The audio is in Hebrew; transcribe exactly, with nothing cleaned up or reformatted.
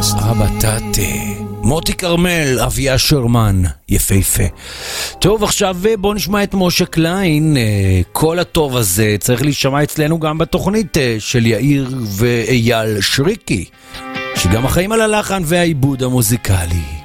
הבטטה, מוטי קרמל, אביה שרמן, יפהפה. טוב, עכשיו בוא נשמע את משה קליין. כל הטוב הזה צריך להישמע אצלנו גם בתוכנית של יאיר ואייל שריקי, שגם החיים על הלחן והעיבוד המוזיקלי.